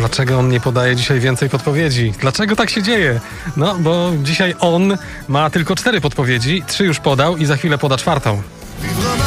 Dlaczego on nie podaje dzisiaj więcej podpowiedzi? Dlaczego tak się dzieje? No, bo dzisiaj on ma tylko 4 podpowiedzi, 3 już podał i za chwilę poda 4.